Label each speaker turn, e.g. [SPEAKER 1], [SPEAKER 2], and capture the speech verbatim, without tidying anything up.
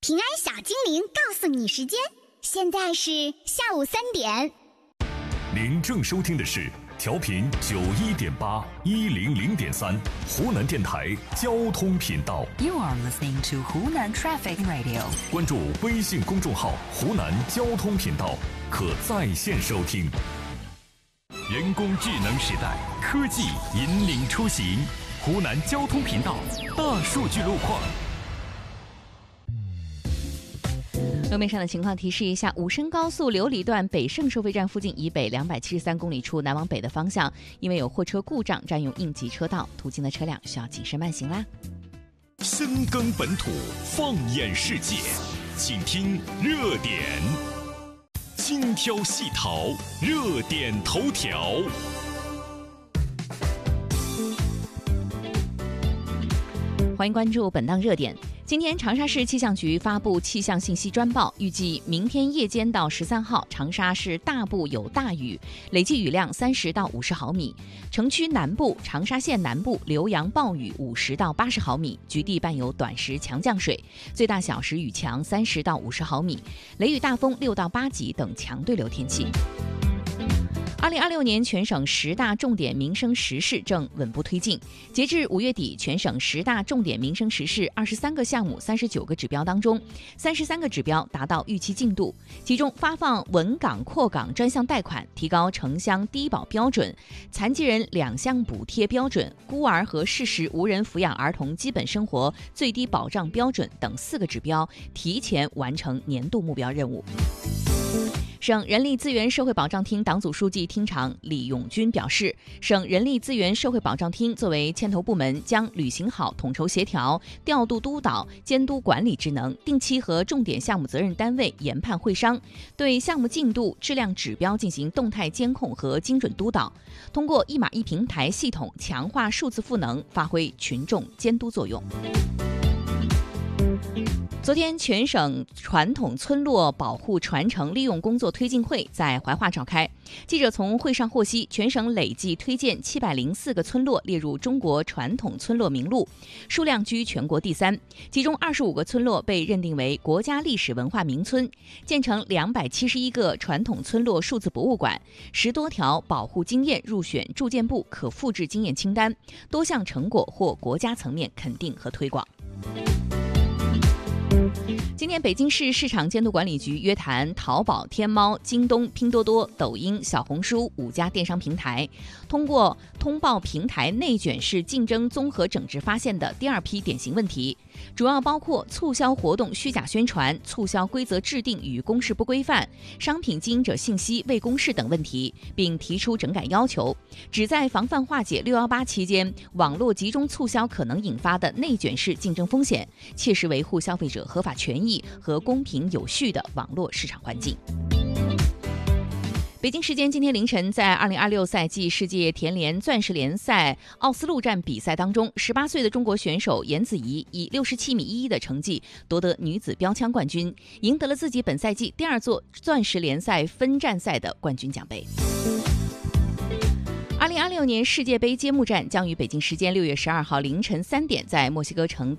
[SPEAKER 1] 平安小精灵告诉你时间，现在是下午三点。
[SPEAKER 2] 您正收听的是调频九一点八一零零点三湖南电台交通频道。
[SPEAKER 3] You are listening to 湖南 Traffic Radio。
[SPEAKER 2] 关注微信公众号湖南交通频道，可在线收听。人工智能时代，科技引领出行。湖南交通频道大数据路况。
[SPEAKER 4] 路面上的情况提示一下：武深高速琉璃段北胜收费站附近以北两百七十三公里处南往北的方向，因为有货车故障占用应急车道，途经的车辆需要谨慎慢行啦。
[SPEAKER 2] 深耕本土，放眼世界，请听热点，精挑细淘，热点头条。
[SPEAKER 4] 欢迎关注本档热点。今天长沙市气象局发布气象信息专报，预计明天夜间到十三号，长沙市大部有大雨，累计雨量三十到五十毫米；城区南部、长沙县南部浏阳暴雨五十到八十毫米，局地伴有短时强降水，最大小时雨强三十到五十毫米，雷雨大风六到八级等强对流天气。二零二六年全省十大重点民生实事正稳步推进。截至五月底，全省十大重点民生实事二十三个项目、三十九个指标当中，三十三个指标达到预期进度。其中，发放稳岗扩岗专项贷款、提高城乡低保标准、残疾人两项补贴标准、孤儿和适时无人抚养儿童基本生活最低保障标准等四个指标提前完成年度目标任务。省人力资源社会保障厅党组书记厅长李永军表示，省人力资源社会保障厅作为牵头部门，将履行好统筹协调、调度督导、监督管理职能，定期和重点项目责任单位研判会商，对项目进度、质量指标进行动态监控和精准督导，通过一码一平台系统强化数字赋能，发挥群众监督作用。昨天，全省传统村落保护传承利用工作推进会在怀化召开。记者从会上获悉，全省累计推荐七百零四个村落列入中国传统村落名录，数量居全国第三。其中二十五个村落被认定为国家历史文化名村，建成两百七十一个传统村落数字博物馆，十多条保护经验入选住建部可复制经验清单，多项成果获国家层面肯定和推广。今年，北京市市场监督管理局约谈淘宝、天猫、京东、拼多多、抖音、小红书五家电商平台，通过通报平台内卷式竞争综合整治发现的第二批典型问题，主要包括促销活动虚假宣传、促销规则制定与公示不规范、商品经营者信息未公示等问题，并提出整改要求，旨在防范化解六一八期间网络集中促销可能引发的内卷式竞争风险，切实维护消费者合法权益和公平有序的网络市场环境。北京时间今天凌晨，在二零二六赛季世界田联钻石联赛奥斯陆站比赛当中，十八岁的中国选手严子怡以六十七米一一的成绩夺得女子标枪冠军，赢得了自己本赛季第二座钻石联赛分站赛的冠军奖杯。二零二六年世界杯揭幕战将于北京时间六月十二号凌晨三点在墨西哥城